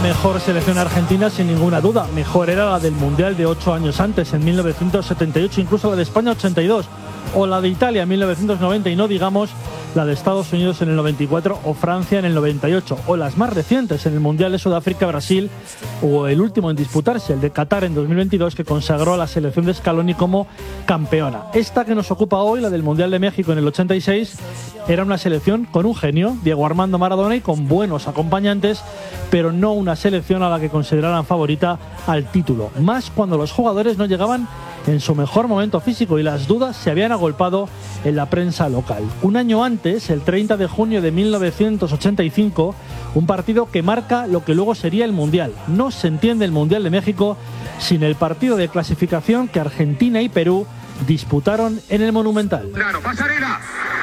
mejor selección argentina sin ninguna duda. Mejor era la del Mundial de 8 años antes, en 1978, incluso la de España 82, o la de Italia en 1990, y no digamos la de Estados Unidos en el 94 o Francia en el 98, o las más recientes en el Mundial de Sudáfrica, Brasil, o el último en disputarse, el de Qatar en 2022, que consagró a la selección de Scaloni como campeona. Esta que nos ocupa hoy, la del Mundial de México en el 86, era una selección con un genio, Diego Armando Maradona, y con buenos acompañantes, pero no una selección a la que consideraran favorita al título, más cuando los jugadores no llegaban en su mejor momento físico y las dudas se habían agolpado en la prensa local. Un año antes, el 30 de junio de 1985, un partido que marca lo que luego sería el Mundial. No se entiende el Mundial de México sin el partido de clasificación que Argentina y Perú disputaron en el Monumental. Pasarela.